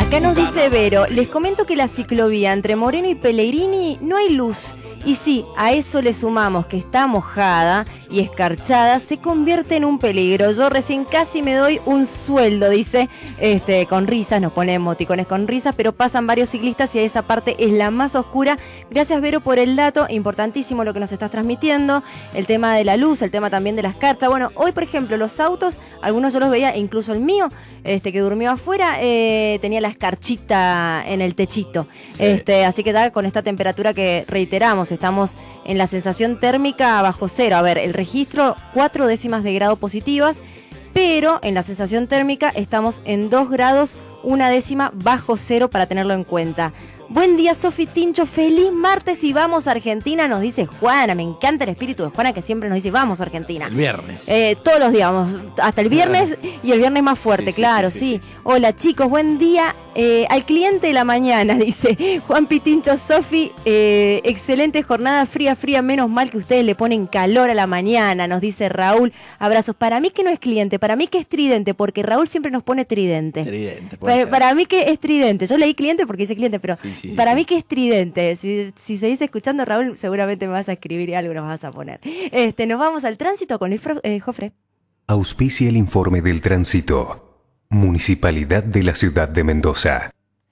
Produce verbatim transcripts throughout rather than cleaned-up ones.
Acá nos dice Vero, les comento que la ciclovía entre Moreno y Pellegrini no hay luz. Y sí, a eso le sumamos que está mojada y escarchada, se convierte en un peligro. Yo recién casi me doy un sueldo, dice, este, con risas, nos pone emoticones con risas, pero pasan varios ciclistas y esa parte es la más oscura. Gracias, Vero, por el dato, importantísimo lo que nos estás transmitiendo, el tema de la luz, el tema también de las escarcha. Bueno, hoy, por ejemplo, los autos, algunos yo los veía, incluso el mío, este, que durmió afuera, eh, tenía la escarchita en el techito. Sí. Este, así que da con esta temperatura que reiteramos, estamos en la sensación térmica bajo cero. A ver, el registro cuatro décimas de grado positivas, pero en la sensación térmica estamos en dos grados, una décima bajo cero para tenerlo en cuenta. Buen día, Sofi Tincho, feliz martes y vamos a Argentina, nos dice Juana. Me encanta el espíritu de Juana que siempre nos dice vamos a Argentina. El viernes. Eh, todos los días, vamos, hasta el viernes y el viernes más fuerte, sí, claro, sí, sí, sí. sí. Hola chicos, buen día. Eh, al cliente de la mañana, dice Juan Pitincho, Sofi, eh, excelente jornada, fría, fría, menos mal que ustedes le ponen calor a la mañana, nos dice Raúl. Abrazos. Para mí que no es cliente, para mí que es tridente, porque Raúl siempre nos pone tridente. Tridente, puede para, ser. Para mí que es tridente. Yo leí cliente porque dice cliente, pero sí, sí, sí, para sí. mí que es tridente. Si, si seguís escuchando, Raúl, seguramente me vas a escribir y algo nos vas a poner. Este, nos vamos al tránsito con Luis eh, Jofre. Auspicia el informe del tránsito. Municipalidad de la Ciudad de Mendoza.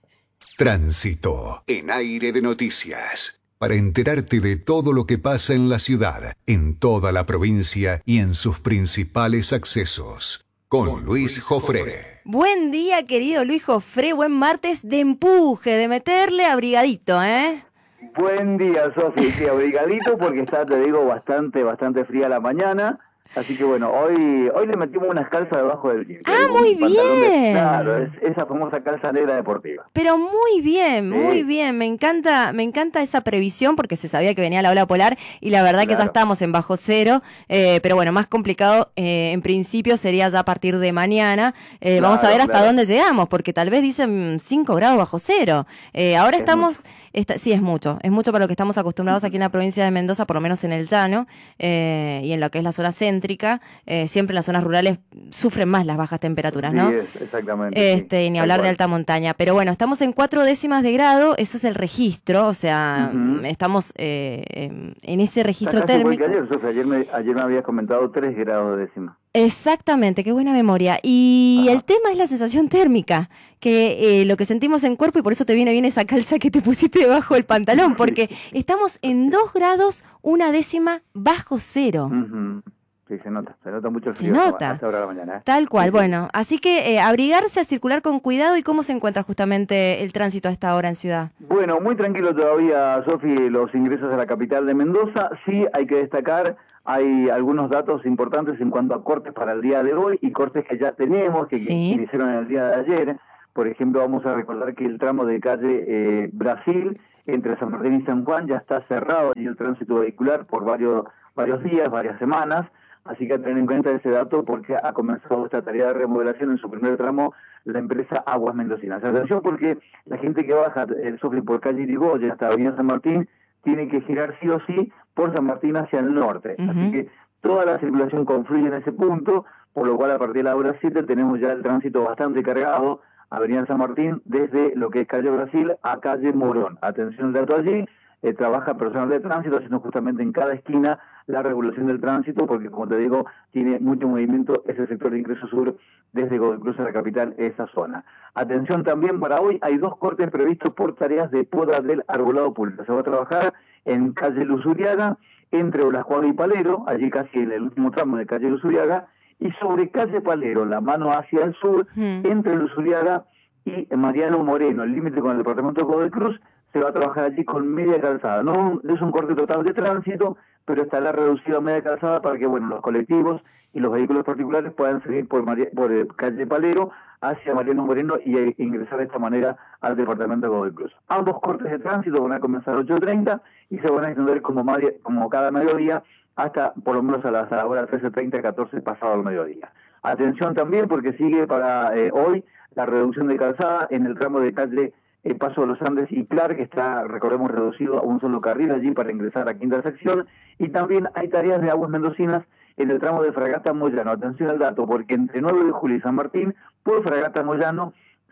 Tránsito en Aire de Noticias. Para enterarte de todo lo que pasa en la ciudad, en toda la provincia y en sus principales accesos. Con Luis Jofre. Buen día, querido Luis Jofre. Buen martes de empuje, de meterle abrigadito, ¿eh? Buen día, Sofi. Sí, abrigadito porque está, te digo, bastante, bastante fría la mañana. Así que bueno, hoy hoy le metimos unas calzas debajo del jean. ¡Ah, muy bien! De, claro, es esa famosa calza negra deportiva. Pero muy bien, sí. muy bien. Me encanta me encanta esa previsión porque se sabía que venía la ola polar y la verdad claro. que ya estamos en bajo cero. Eh, pero bueno, más complicado eh, en principio sería ya a partir de mañana. Eh, claro, vamos a ver hasta claro. dónde llegamos porque tal vez dicen cinco grados bajo cero. Eh, ahora es estamos... Esta, sí, es mucho. Es mucho para lo que estamos acostumbrados aquí en la provincia de Mendoza, por lo menos en el llano eh, y en lo que es la zona céntrica. Eh, siempre en las zonas rurales sufren más las bajas temperaturas, ¿no? Sí, es, exactamente. Este, sí, ni hablar de alta montaña. Pero bueno, estamos en cuatro décimas de grado, eso es el registro, o sea, uh-huh. estamos eh, en ese registro Está casi térmico. Ayer, Sofía, ayer, me, ayer me habías comentado tres grados de décima. Exactamente, qué buena memoria. Y Ajá. el tema es la sensación térmica, que eh, lo que sentimos en cuerpo, y por eso te viene bien esa calza que te pusiste debajo del pantalón, porque estamos en dos grados, una décima bajo cero. Uh-huh. Sí, se nota, se nota mucho el frío. Se nota. A esta hora de la mañana, ¿eh? Tal cual, sí, bueno, así que eh, abrigarse, a circular con cuidado. ¿Y cómo se encuentra justamente el tránsito a esta hora en ciudad? Bueno, muy tranquilo todavía, Sofi, los ingresos a la capital de Mendoza. Sí, hay que destacar, hay algunos datos importantes en cuanto a cortes para el día de hoy y cortes que ya tenemos, que sí. iniciaron en el día de ayer. Por ejemplo, vamos a recordar que el tramo de calle eh, Brasil, entre San Martín y San Juan, ya está cerrado y el tránsito vehicular por varios, varios días, varias semanas. Así que a tener en cuenta ese dato porque ha comenzado esta tarea de remodelación en su primer tramo la empresa Aguas Mendocinas. Atención porque la gente que baja el Sofi por calle Irigoyen hasta Avenida San Martín tiene que girar sí o sí por San Martín hacia el norte. Uh-huh. Así que toda la circulación confluye en ese punto, por lo cual a partir de la hora siete tenemos ya el tránsito bastante cargado. Avenida San Martín desde lo que es calle Brasil a calle Morón. Atención al dato allí. Eh, trabaja personal de tránsito haciendo justamente en cada esquina la regulación del tránsito porque, como te digo, tiene mucho movimiento ese sector de ingreso sur desde Godoy Cruz a la capital, esa zona. Atención también para hoy, hay dos cortes previstos por tareas de poda del arbolado público. Se va a trabajar en calle Luzuriaga, entre Olascuaga y Palero, allí casi en el último tramo de calle Luzuriaga, y sobre calle Palero, la mano hacia el sur, hmm. entre Luzuriaga y Mariano Moreno, el límite con el departamento de Godoy Cruz, se va a trabajar allí con media calzada. No es un corte total de tránsito, pero estará reducido a media calzada para que bueno los colectivos y los vehículos particulares puedan seguir por, María, por eh, calle Palero hacia Mariano Moreno y eh, ingresar de esta manera al departamento de Godoy Cruz. Ambos cortes de tránsito van a comenzar a ocho treinta y se van a extender como, media, como cada mediodía hasta por lo menos a las a la hora trece treinta, catorce pasado el mediodía. Atención también porque sigue para eh, hoy la reducción de calzada en el tramo de calle el Paso de los Andes y Clark, que está, recordemos, reducido a un solo carril allí para ingresar a quinta sección, y también hay tareas de aguas mendocinas en el tramo de Fragata Moyano. Atención al dato, porque entre nueve de julio y San Martín, por Fragata Moyano,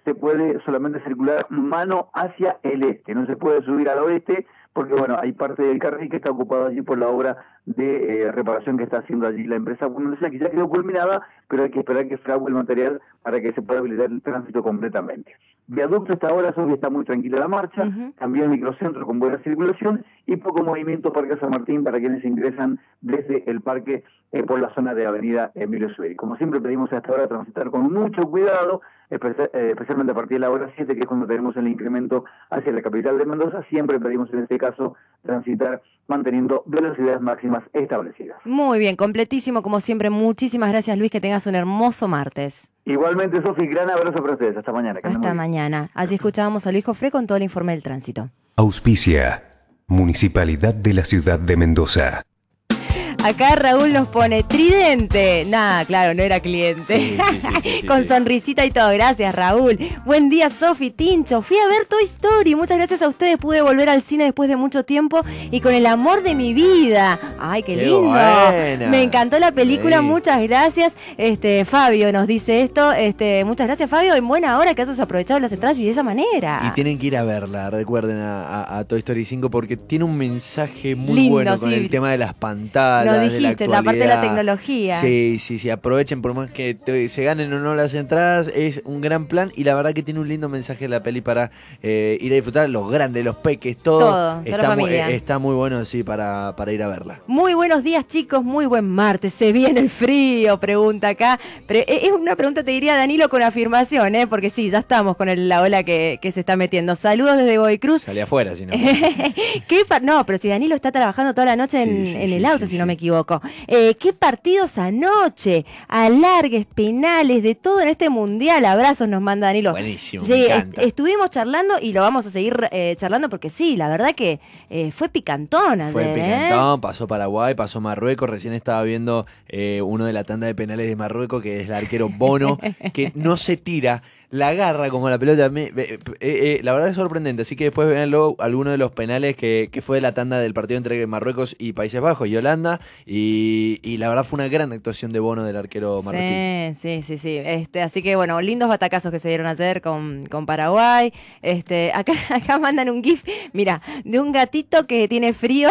se puede solamente circular mano hacia el este, no se puede subir al oeste, porque bueno, hay parte del carril que está ocupado allí por la obra de eh, reparación que está haciendo allí la empresa Bonaerense, que ya quedó culminada, pero hay que esperar que frague el material para que se pueda habilitar el tránsito completamente. Viaducto hasta ahora, Sofía, está muy tranquila la marcha, uh-huh. También el microcentro con buena circulación y poco movimiento Parque San Martín para quienes ingresan desde el parque eh, por la zona de Avenida Emilio Sueri. Como siempre pedimos hasta ahora transitar con mucho cuidado, espe- eh, especialmente a partir de la hora siete, que es cuando tenemos el incremento hacia la capital de Mendoza. Siempre pedimos en este caso transitar manteniendo velocidades máximas establecidas. Muy bien, completísimo como siempre. Muchísimas gracias, Luis, que tengas un hermoso martes. Igualmente, Sofi, gran abrazo para ustedes. Hasta mañana. Hasta mañana. Así escuchábamos a Luis Jofré con todo el informe del tránsito. Auspicia Municipalidad de la Ciudad de Mendoza. Acá Raúl nos pone tridente. Nada, claro, no era cliente. Sí, sí, sí, sí, sí, Con sí. sonrisita y todo. Gracias, Raúl. Buen día, Sofi, Tincho. Fui a ver Toy Story. Muchas gracias a ustedes. Pude volver al cine después de mucho tiempo y con el amor de mi vida. Ay, qué, Qué lindo. buena. Me encantó la película. Sí. Muchas gracias. Este, Fabio nos dice esto. Este, muchas gracias, Fabio. En buena hora que has aprovechado las entradas y de esa manera. Y tienen que ir a verla, recuerden a, a, a Toy Story cinco porque tiene un mensaje muy Lindo, bueno con sí. el tema de las pantallas. Lo de dijiste, la, la parte de la actualidad. tecnología. Sí, sí, sí, aprovechen por más que te- se ganen o no las entradas, es un gran plan y la verdad que tiene un lindo mensaje la peli para eh, ir a disfrutar, los grandes, los peques, todo. Todo, toda la está, muy, familia. eh, está muy bueno, sí, para, para ir a verla. Muy buenos días, chicos, muy buen martes. ¿Se viene el frío? Pregunta acá. Pero es una pregunta, te diría, Danilo, con afirmación, ¿eh? Porque sí, ya estamos con el- la ola que, que se está metiendo. Saludos desde Godoy Cruz. Salí afuera, si no. ¿Qué pa- no, pero si Danilo está trabajando toda la noche en, Sí, sí, en sí, el auto, sí, si no sí. me equivoco. Eh, ¿Qué partidos anoche? Alargues, penales, de todo en este mundial. Abrazos nos manda Danilo. Buenísimo, Sí, me est- encanta. estuvimos charlando y lo vamos a seguir eh, charlando porque sí, la verdad que eh, fue picantón ayer, Fue ¿eh? picantón, pasó Paraguay, pasó Marruecos, recién estaba viendo eh, uno de la tanda de penales de Marruecos, que es el arquero Bono, que no se tira, la agarra como la pelota. Me- eh, eh, eh, la verdad es sorprendente, así que después véanlo, alguno de los penales que, que fue de la tanda del partido entre Marruecos y Países Bajos y Holanda, y, y la verdad fue una gran actuación de Bono del arquero marroquí. Sí, sí, sí, sí. Este, así que bueno, lindos batacazos que se dieron ayer con, con Paraguay. Este, acá, acá mandan un gif, mira, de un gatito que tiene frío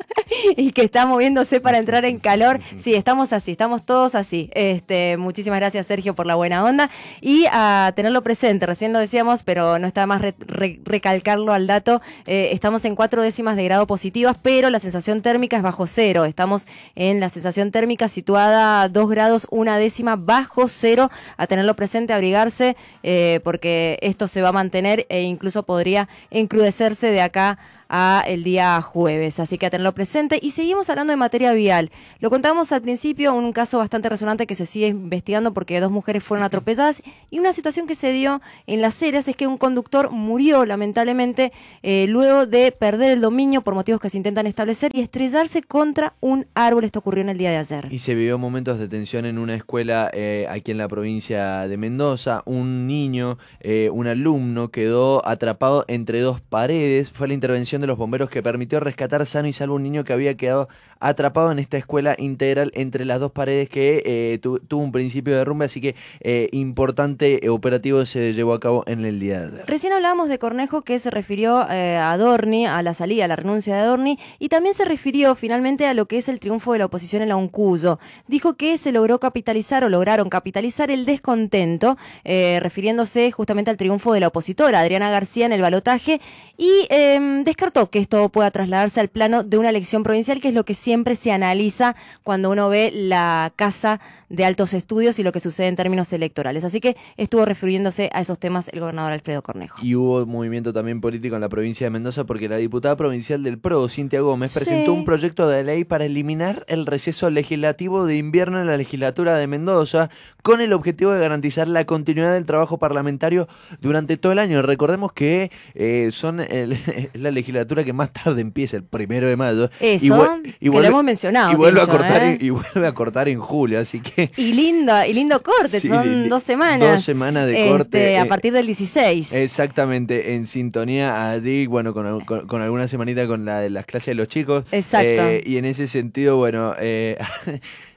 y que está moviéndose para entrar en calor. Sí, estamos así, estamos todos así. Este, muchísimas gracias, Sergio, por la buena onda y a tenerlo presente. Recién lo decíamos, pero no está más re- re- recalcarlo al dato. Eh, estamos en cuatro décimas de grado positivas, pero la sensación térmica es bajo cero. Estamos en la sensación térmica situada a dos grados, una décima bajo cero. A tenerlo presente, abrigarse, eh, porque esto se va a mantener e incluso podría encrudecerse de acá a el día jueves, así que a tenerlo presente. Y seguimos hablando de materia vial. Lo contábamos al principio, un caso bastante resonante que se sigue investigando porque dos mujeres fueron atropelladas y una situación que se dio en Las Heras es que un conductor murió lamentablemente eh, luego de perder el dominio por motivos que se intentan establecer y estrellarse contra un árbol. Esto ocurrió en el día de ayer. Y se vivió momentos de tensión en una escuela eh, aquí en la provincia de Mendoza. Un niño, eh, un alumno, quedó atrapado entre dos paredes. Fue la intervención de los bomberos que permitió rescatar sano y salvo un niño que había quedado atrapado en esta escuela integral entre las dos paredes que eh, tu, tuvo un principio de derrumbe. Así que eh, importante operativo se llevó a cabo en el día de ayer. Recién hablábamos de Cornejo, que se refirió eh, a Adorni, a la salida, a la renuncia de Adorni, y también se refirió finalmente a lo que es el triunfo de la oposición en la UNCUYO. Dijo que se logró capitalizar o lograron capitalizar el descontento, eh, refiriéndose justamente al triunfo de la opositora, Adriana García, en el balotaje, y eh, descartó que esto pueda trasladarse al plano de una elección provincial, que es lo que siempre se analiza cuando uno ve la Casa de Altos Estudios y lo que sucede en términos electorales. Así que estuvo refiriéndose a esos temas el gobernador Alfredo Cornejo. Y hubo movimiento también político en la provincia de Mendoza porque la diputada provincial del P R O, Cintia Gómez, Sí. presentó un proyecto de ley para eliminar el receso legislativo de invierno en la legislatura de Mendoza con el objetivo de garantizar la continuidad del trabajo parlamentario durante todo el año. Recordemos que eh, son el, es la legislatura que más tarde empieza, el primero de mayo. Eso, y vuel- y que vuelve- lo hemos mencionado, Y vuelve, a Tincho, cortar, ¿eh? y, y vuelve a cortar en julio, así que... Y lindo, y lindo corte, Sí, son li- dos semanas. dos semanas de Este, corte, a eh, partir del dieciséis. Exactamente, en sintonía allí, bueno, con, con, con alguna semanita con la de las clases de los chicos. Exacto. Eh, y en ese sentido, bueno, eh,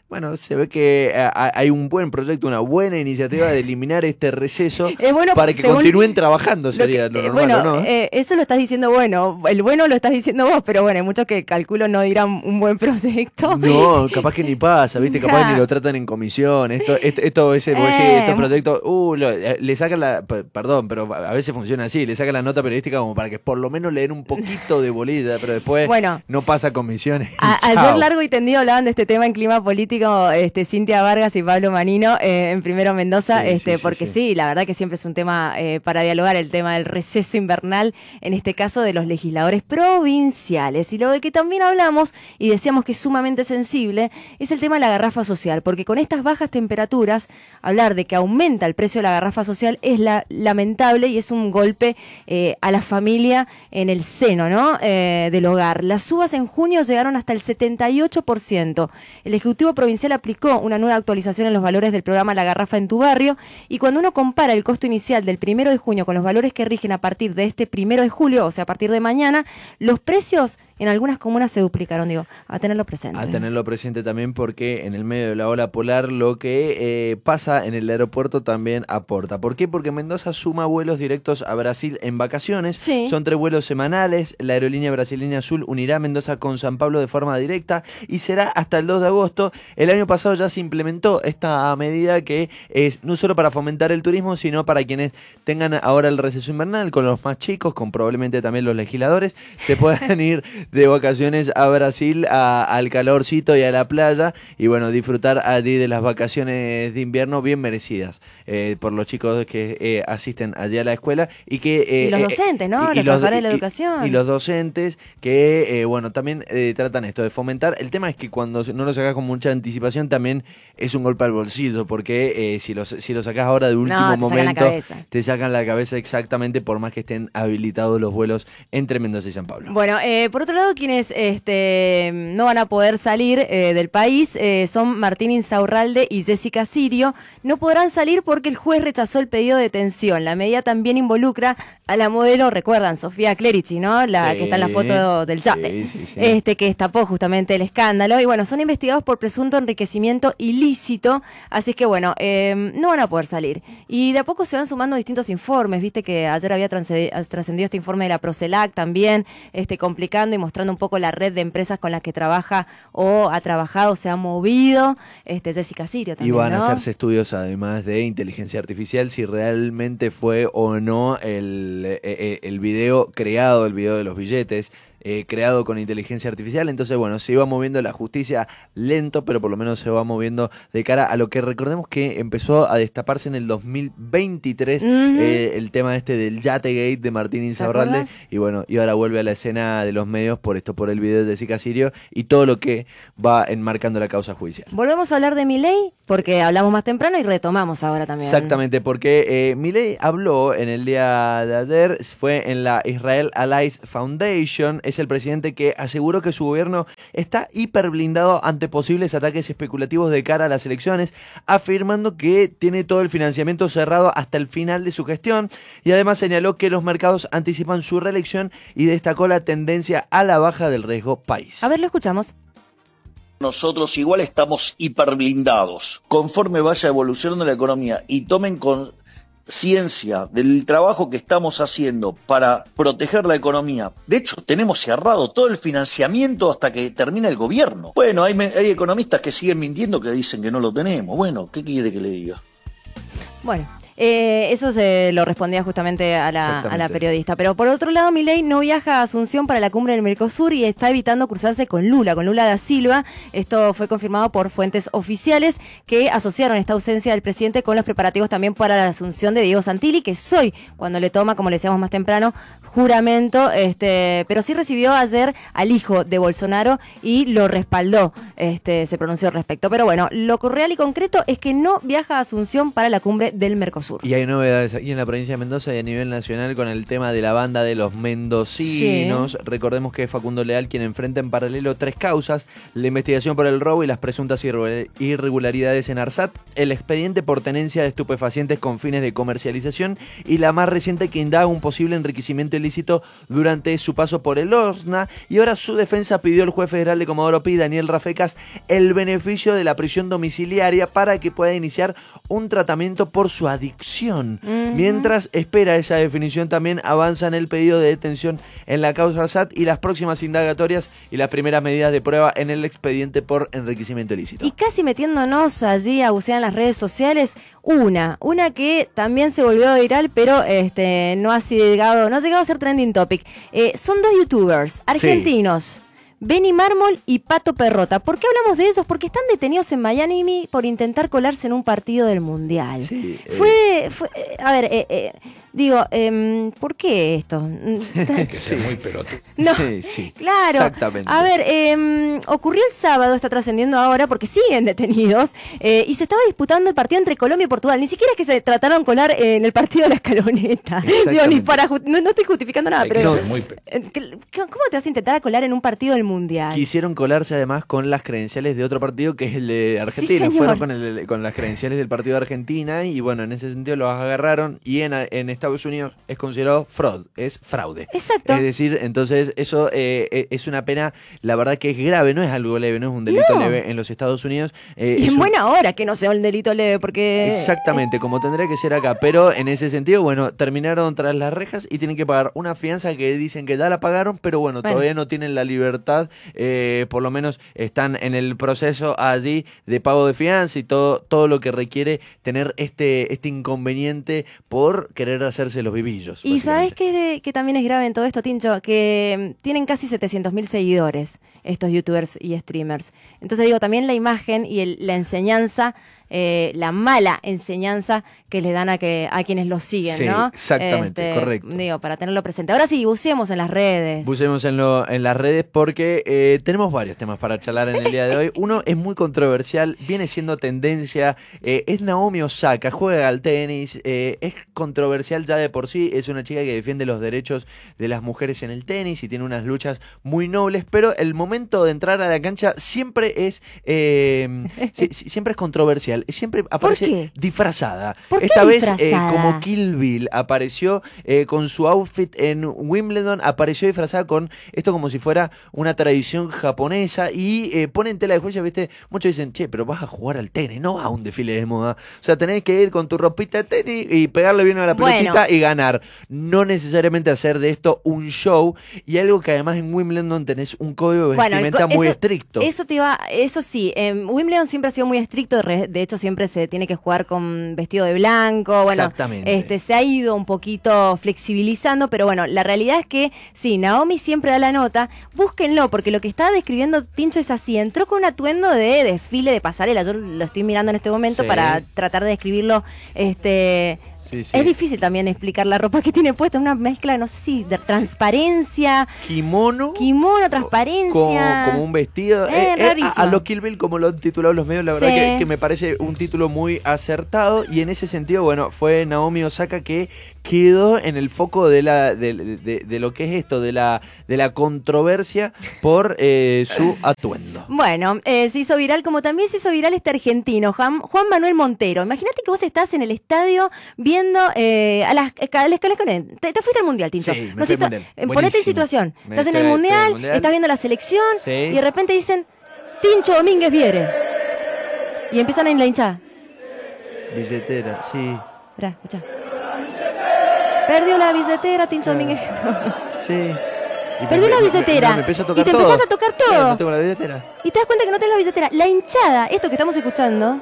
Bueno, se ve que a, hay un buen proyecto, una buena iniciativa de eliminar este receso bueno, para que continúen trabajando, sería lo, que, lo normal, bueno, ¿o no? Eh, eso lo estás diciendo bueno, el bueno lo estás diciendo vos, pero bueno, hay muchos que calculo no dirán un buen proyecto. No, capaz que ni pasa, ¿viste? Capaz nah. que ni lo tratan en comisión. Esto, esto, esto ese, eh. sí, estos proyectos, uh, lo, le sacan la, perdón, pero a veces funciona así, le sacan la nota periodística como para que por lo menos le den un poquito de bolida, pero después bueno, no pasa comisiones. A, ayer largo y tendido hablaban de este tema en clima político, este, Cintia Vargas y Pablo Manino, eh, en Primero Mendoza, sí, este, sí, porque sí, sí. sí, la verdad que siempre es un tema eh, para dialogar, el tema del receso invernal, en este caso de los legisladores provinciales. Y lo de que también hablamos, y decíamos que es sumamente sensible, es el tema de la garrafa social, porque con estas bajas temperaturas, hablar de que aumenta el precio de la garrafa social es la, lamentable y es un golpe eh, a la familia en el seno, ¿no? Eh, del hogar. Las subas en junio llegaron hasta el setenta y ocho por ciento. El Ejecutivo Provincial aplicó una nueva actualización en los valores del programa La Garrafa en tu Barrio, y cuando uno compara el costo inicial del primero de junio con los valores que rigen a partir de este primero de julio, o sea, a partir de mañana, los precios en algunas comunas se duplicaron, digo, a tenerlo presente. A tenerlo presente también, porque en el medio de la ola polar lo que eh, pasa en el aeropuerto también aporta. ¿Por qué? Porque Mendoza suma vuelos directos a Brasil en vacaciones. Sí. Son tres vuelos semanales. La aerolínea brasileña Azul unirá a Mendoza con San Pablo de forma directa y será hasta el dos de agosto. El año pasado ya se implementó esta medida que es no solo para fomentar el turismo, sino para quienes tengan ahora el receso invernal, con los más chicos, con probablemente también los legisladores, se puedan ir de vacaciones a Brasil, a, al calorcito y a la playa, y bueno, disfrutar allí de las vacaciones de invierno bien merecidas eh, por los chicos que eh, asisten allí a la escuela y que eh, y los docentes, ¿no? Y, los profesores de la y, educación. Y los docentes que, eh, bueno, también eh, tratan esto de fomentar. El tema es que cuando no lo sacas con mucha anticipación también es un golpe al bolsillo, porque eh, si, lo, si lo sacas ahora de último no, te momento, sacan la te sacan la cabeza exactamente, por más que estén habilitados los vuelos entre Mendoza y San Pablo. Bueno, eh, por otro lado, quienes este, no van a poder salir eh, del país eh, son Martín Insaurralde y Jessica Sirio. No podrán salir porque el juez rechazó el pedido de detención. La medida también involucra a la modelo, recuerdan, Sofía Clerici, ¿no? La sí, que está en la foto del yate, sí, sí, sí. Este, que destapó justamente el escándalo. Y bueno, son investigados por presunto enriquecimiento ilícito, así que bueno, eh, no van a poder salir. Y de a poco se van sumando distintos informes, viste que ayer había trascendido este informe de la Procelac también, este, complicando y mostrando un poco la red de empresas con las que trabaja o ha trabajado, se ha movido, este, Jessica Sirio también, y van ¿no? a hacerse estudios además de inteligencia artificial, si realmente fue o no el, el, el video creado, el video de los billetes, Eh, creado con inteligencia artificial. Entonces, bueno, se iba moviendo la justicia lento, pero por lo menos se va moviendo de cara a lo que recordemos que empezó a destaparse en el dos mil veintitrés, uh-huh. eh, el tema este del Yategate de Martín Insaurralde, y bueno, y ahora vuelve a la escena de los medios por esto, por el video de Jessica Sirio y todo lo que va enmarcando la causa judicial. Volvemos a hablar de Milei, porque hablamos más temprano y retomamos ahora también. Exactamente, porque eh, Milei habló en el día de ayer, fue en la Israel Allies Foundation. Es el presidente que aseguró que su gobierno está hiper blindado ante posibles ataques especulativos de cara a las elecciones, afirmando que tiene todo el financiamiento cerrado hasta el final de su gestión, y además señaló que los mercados anticipan su reelección y destacó la tendencia a la baja del riesgo país. A ver, lo escuchamos. Nosotros igual estamos hiper blindados. Conforme vaya evolucionando la economía y tomen con ciencia del trabajo que estamos haciendo para proteger la economía. De hecho, tenemos cerrado todo el financiamiento hasta que termine el gobierno. Bueno, hay, hay economistas que siguen mintiendo, que dicen que no lo tenemos. Bueno, ¿qué quiere que le diga? Bueno, Eh, eso se lo respondía justamente a la, a la periodista. Pero por otro lado, Milei no viaja a Asunción para la cumbre del Mercosur y está evitando cruzarse con Lula, con Lula da Silva. Esto fue confirmado por fuentes oficiales que asociaron esta ausencia del presidente con los preparativos también para la asunción de Diego Santilli, que es hoy, cuando le toma, como le decíamos más temprano, juramento. Este, pero sí recibió ayer al hijo de Bolsonaro y lo respaldó, este, se pronunció al respecto. Pero bueno, lo real y concreto es que no viaja a Asunción para la cumbre del Mercosur. Sur. Y hay novedades aquí en la provincia de Mendoza y a nivel nacional con el tema de la banda de los mendocinos. Sí. Recordemos que es Facundo Leal quien enfrenta en paralelo tres causas: la investigación por el robo y las presuntas irregularidades en ARSAT, el expediente por tenencia de estupefacientes con fines de comercialización y la más reciente que indaga un posible enriquecimiento ilícito durante su paso por el Osna. Y ahora su defensa pidió al juez federal de Comodoro Pi, Daniel Rafecas, el beneficio de la prisión domiciliaria para que pueda iniciar un tratamiento por su adicción. Uh-huh. Mientras espera esa definición, también avanza en el pedido de detención en la causa ARSAT y las próximas indagatorias y las primeras medidas de prueba en el expediente por enriquecimiento ilícito. Y casi metiéndonos allí a bucear en las redes sociales, una, una que también se volvió viral, pero este no ha llegado, no ha llegado a ser trending topic. Eh, son dos youtubers argentinos. Sí. Benny Mármol y Pato Perrota. ¿Por qué hablamos de ellos? Porque están detenidos en Miami por intentar colarse en un partido del Mundial. Sí, eh. Fue, fue, a ver, eh, eh, digo, eh, ¿por qué esto? Hay que ser muy pelotudo. No, sí, sí, claro. Exactamente. A ver, eh, ocurrió el sábado, está trascendiendo ahora porque siguen detenidos eh, y se estaba disputando el partido entre Colombia y Portugal. Ni siquiera es que se trataron de colar en el partido de la escaloneta. Digo, ni para no, no estoy justificando nada, Hay pero que ser muy pe- ¿cómo te vas a intentar colar en un partido del Mundial? Quisieron colarse además con las credenciales de otro partido que es el de Argentina. Sí, fueron con, el, con las credenciales del partido de Argentina y bueno, en ese sentido los agarraron y en, en Estados Unidos es considerado fraud, es fraude. Exacto. Es decir, entonces eso eh, es una pena, la verdad que es grave, no es algo leve, no es un delito no. leve en los Estados Unidos. Eh, y en un... buena hora que no sea un delito leve porque... Exactamente, como tendría que ser acá, pero en ese sentido, bueno, terminaron tras las rejas y tienen que pagar una fianza que dicen que ya la pagaron, pero bueno, bueno. todavía no tienen la libertad. Eh, por lo menos están en el proceso allí de pago de fianza y todo, todo lo que requiere tener este, este inconveniente por querer hacerse los vivillos. Y sabes que, que también es grave en todo esto, Tincho, que tienen casi setecientos mil seguidores estos youtubers y streamers. Entonces digo, también la imagen y el, la enseñanza, eh, la mala enseñanza que le dan a que a quienes los siguen, sí, ¿no? Exactamente, este, correcto. Digo, para tenerlo presente. Ahora sí, buceemos en las redes. Buceemos en, lo, en las redes porque eh, tenemos varios temas para charlar en el día de hoy. Uno es muy controversial, viene siendo tendencia, eh, es Naomi Osaka, juega al tenis, eh, es controversial ya de por sí, es una chica que defiende los derechos de las mujeres en el tenis y tiene unas luchas muy nobles, pero el momento de entrar a la cancha siempre es eh, si, siempre es controversial, siempre aparece disfrazada. ¿Por qué Esta disfrazada? vez eh, como Kill Bill apareció eh, con su outfit en Wimbledon, apareció disfrazada con esto como si fuera una tradición japonesa y eh, pone en tela de juicio, ¿viste? Muchos dicen, che, pero vas a jugar al tenis, no vas a un desfile de moda. O sea, tenés que ir con tu ropita de tenis y pegarle bien a la pelotita bueno. y ganar. No necesariamente hacer de esto un show y algo que además en Wimbledon tenés un código de bueno, vestimenta co- muy eso, estricto. Eso te iba, eso sí, eh, Wimbledon siempre ha sido muy estricto, de hecho siempre se tiene que jugar con vestido de blanco, bueno, Exactamente. este se ha ido un poquito flexibilizando, pero bueno, la realidad es que sí, Naomi siempre da la nota, búsquenlo, porque lo que estaba describiendo Tincho es así, entró con un atuendo de desfile de pasarela, yo lo estoy mirando en este momento sí. para tratar de describirlo, este... Sí, sí. Es difícil también explicar la ropa que tiene puesta, una mezcla, no sé si de transparencia. Kimono. Kimono, transparencia. Como, como un vestido. Eh, eh, rarísimo. A, a lo Kill Bill, como lo han titulado los medios, la verdad sí. que, que me parece un título muy acertado. Y en ese sentido, bueno, fue Naomi Osaka que quedó en el foco de la de, de, de lo que es esto, de la, de la controversia por eh, su atuendo. Bueno, eh, se hizo viral, como también se hizo viral este argentino, Juan, Juan Manuel Montero. Imagínate que vos estás en el estadio viendo eh, a las a la escala te, te fuiste al mundial, Tinto. Sí, me no fui situ- al mundial. Ponete en situación. Me Estás en estoy, el mundial, estoy en el mundial, estás viendo la selección sí. y de repente dicen Tincho Domínguez viene. Y empiezan en la hinchada. Billetera, sí. Esperá, escuchá. Perdió la billetera, Tincho Claro. Domínguez. Sí. Y Perdió me, la me, billetera. Me, me empezó a tocar y te todo. empezás a tocar todo. Claro, no tengo la billetera. Y te das cuenta que no tenés la billetera. La hinchada, esto que estamos escuchando.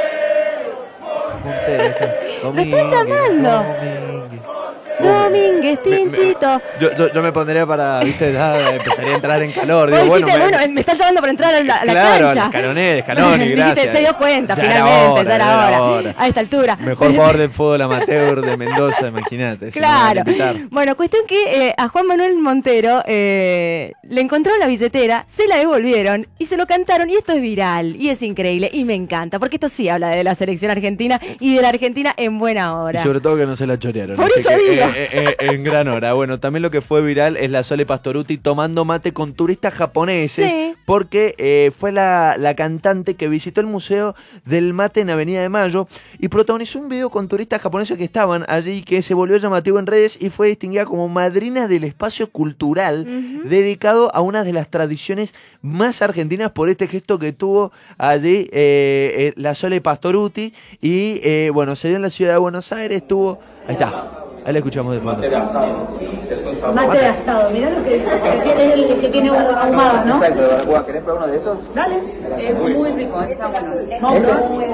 Montero, está. Lo están llamando. Domínguez. Domínguez noches, Tinchito. Yo, yo, yo me pondría para, viste, ya empezaría a entrar en calor. Digo, Vos bueno, dijiste, me, bueno, me están llamando para entrar a la, a la claro, cancha. Escaloni, Escaloni, gracias. Dijiste, se dio cuenta, Ya finalmente, era hora, ya era ya hora. era hora. A esta altura. Mejor jugador del fútbol amateur de Mendoza, imagínate. Si Claro. no me van a invitar. Bueno, cuestión que eh, a Juan Manuel Montero eh, le encontraron la billetera, se la devolvieron y se lo cantaron. Y esto es viral y es increíble y me encanta, porque esto sí habla de la selección argentina y de la Argentina en buena hora. Y sobre todo que no se la chorearon. Por así eso que, digo. eh, eh, eh, en gran hora. Bueno, también lo que fue viral es la Sole Pastorutti tomando mate con turistas japoneses. Sí. Porque eh, fue la, la cantante que visitó el Museo del Mate en Avenida de Mayo y protagonizó un video con turistas japoneses que estaban allí, que se volvió llamativo en redes y fue distinguida como madrina del espacio cultural, uh-huh, dedicado a una de las tradiciones más argentinas por este gesto que tuvo allí eh, eh, la Sole Pastorutti. Y eh, bueno, se dio en la ciudad de Buenos Aires, estuvo... Ahí está. Ahí la escuchamos de fondo. Mate de asado. Mate de asado, mirá lo que, que es el que tiene ahumado, ¿no? Exacto, ¿querés probar uno de esos? Dale. Es muy rico, está bueno. Muy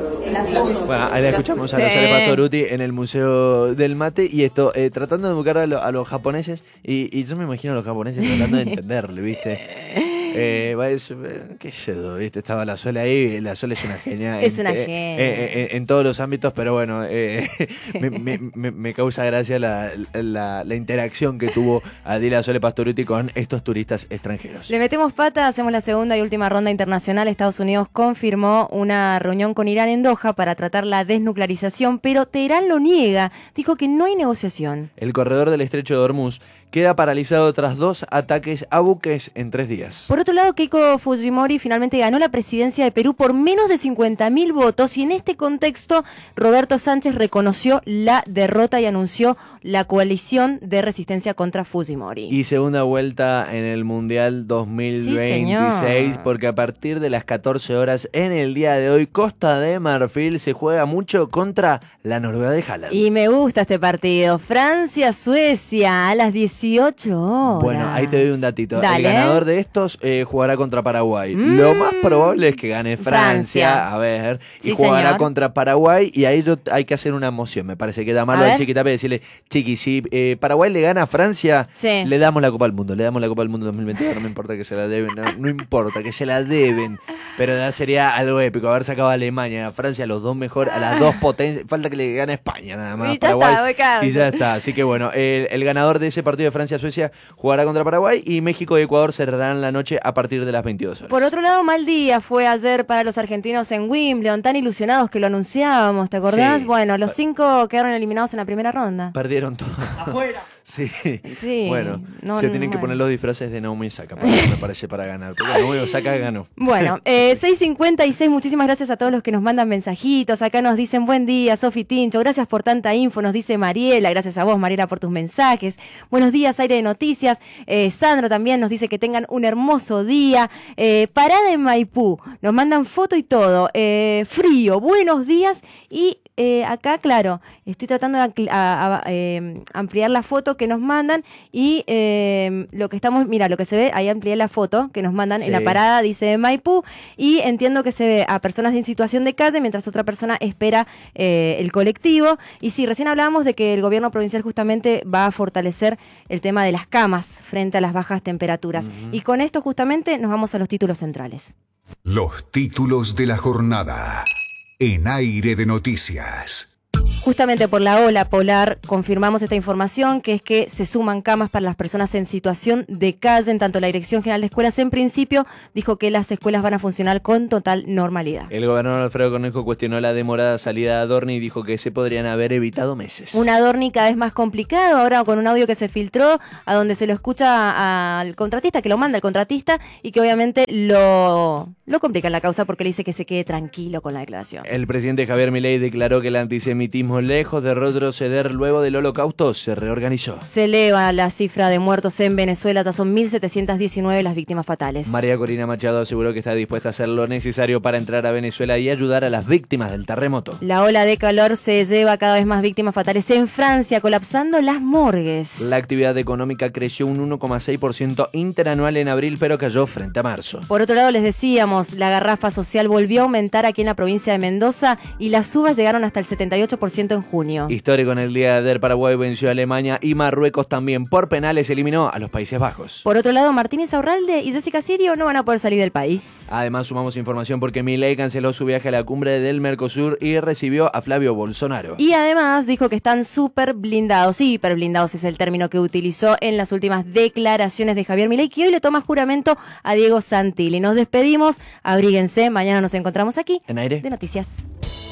bueno. Bueno, ahí la escuchamos a la Sole Pastorutti en el Museo del Mate y esto, eh, tratando de buscar a, lo, a los japoneses y, y yo me imagino a los japoneses tratando de entenderle, ¿viste? Eh, es, qué sé yo, ¿viste? Estaba la Sole ahí, la Sole es una genia. Es en, una eh, genia. Eh, eh, en todos los ámbitos, pero bueno, eh, me, me, me, me causa gracia la, la, la interacción que tuvo Adila Sole Pastorutti con estos turistas extranjeros. Le metemos pata, hacemos la segunda y última ronda internacional. Estados Unidos confirmó una reunión con Irán en Doha para tratar la desnuclearización, pero Teherán lo niega, dijo que no hay negociación. El corredor del estrecho de Hormuz queda paralizado tras dos ataques a buques en tres días. Por otro lado, Keiko Fujimori finalmente ganó la presidencia de Perú por menos de cincuenta mil votos y en este contexto Roberto Sánchez reconoció la derrota y anunció la coalición de resistencia contra Fujimori. Y segunda vuelta en el Mundial dos mil veintiséis, sí, porque a partir de las catorce horas en el día de hoy, Costa de Marfil se juega mucho contra la Noruega de Haaland. Y me gusta este partido. Francia-Suecia a las dieciocho horas. Bueno, ahí te doy un datito. Dale. El ganador de estos eh, jugará contra Paraguay. Mm. Lo más probable es que gane Francia, Francia. a ver, y sí, jugará señor. contra Paraguay y ahí yo, hay que hacer una moción, me parece, que llamarlo al Chiquitape y decirle, Chiqui, si eh, Paraguay le gana a Francia, sí. le damos la Copa del Mundo, le damos la Copa del Mundo dos mil veintidós, no me importa que se la deben, no, no importa que se la deben, pero ya sería algo épico, haber sacado a Alemania, a Francia, a los dos mejor, a las dos potencias, falta que le gane a España nada más, y Paraguay, está, y ya está, así que bueno, el, el ganador de ese partido de Francia-Suecia jugará contra Paraguay y México y Ecuador cerrarán la noche a partir de las veintidós horas. Por otro lado, mal día fue ayer para los argentinos en Wimbledon, tan ilusionados que lo anunciábamos, ¿te acordás? Sí. Bueno, los cinco quedaron eliminados en la primera ronda. Perdieron todo. Afuera. Sí. sí. Bueno, no, se no, tienen no, que bueno. poner los disfraces de Naomi Osaka, para, me parece, para ganar. Porque Naomi Osaka ganó. Bueno, eh, seis cincuenta y seis, muchísimas gracias a todos los que nos mandan mensajitos. Acá nos dicen buen día, Sofi Tincho, gracias por tanta info, nos dice Mariela, gracias a vos, Mariela, por tus mensajes. Buenos días, Aire de Noticias. Eh, Sandra también nos dice que tengan un hermoso día. Eh, Parada en Maipú, nos mandan foto y todo. Eh, frío, buenos días y... Eh, acá, claro, estoy tratando de ampli- a, a, eh, ampliar la foto que nos mandan y eh, lo que estamos, mira, lo que se ve, ahí amplié la foto que nos mandan sí. en la parada, dice Maipú, y entiendo que se ve a personas en situación de calle mientras otra persona espera eh, el colectivo. Y sí, recién hablábamos de que el gobierno provincial justamente va a fortalecer el tema de las camas frente a las bajas temperaturas. Uh-huh. Y con esto justamente nos vamos a los títulos centrales. Los títulos de la jornada. En Aire de Noticias. Justamente por la ola polar confirmamos esta información, que es que se suman camas para las personas en situación de calle. En tanto, la Dirección General de Escuelas en principio dijo que las escuelas van a funcionar con total normalidad. El gobernador Alfredo Cornejo cuestionó la demorada salida de Adorni y dijo que se podrían haber evitado meses. Un Adorni cada vez más complicado, ahora con un audio que se filtró, a donde se lo escucha al contratista, que lo manda el contratista, y que obviamente lo, lo complica en la causa porque le dice que se quede tranquilo con la declaración. El presidente Javier Milei declaró que el antisemitismo, lejos de retroceder luego del holocausto, se reorganizó. Se eleva la cifra de muertos en Venezuela, ya son mil setecientas diecinueve las víctimas fatales. María Corina Machado aseguró que está dispuesta a hacer lo necesario para entrar a Venezuela y ayudar a las víctimas del terremoto. La ola de calor se lleva cada vez más víctimas fatales en Francia, colapsando las morgues. La actividad económica creció un uno coma seis por ciento interanual en abril, pero cayó frente a marzo. Por otro lado, les decíamos, la garrafa social volvió a aumentar aquí en la provincia de Mendoza y las uvas llegaron hasta el setenta y ocho por ciento ciento en junio. Histórico en el día de ayer, Paraguay venció a Alemania y Marruecos también por penales eliminó a los Países Bajos. Por otro lado, Martínez Aurralde y Jessica Sirio no van a poder salir del país. Además, sumamos información porque Milei canceló su viaje a la cumbre del Mercosur y recibió a Flavio Bolsonaro. Y además dijo que están súper blindados. Sí, hiper blindados es el término que utilizó en las últimas declaraciones de Javier Milei, que hoy le toma juramento a Diego Santilli. Nos despedimos, abríguense, mañana nos encontramos aquí en Aire de Noticias.